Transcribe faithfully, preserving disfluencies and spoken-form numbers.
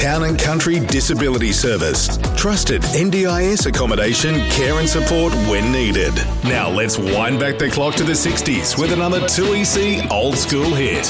Town and Country Disability Service. Trusted N D I S accommodation, care and support when needed. Now let's wind back the clock to the sixties with another two E C old school hit.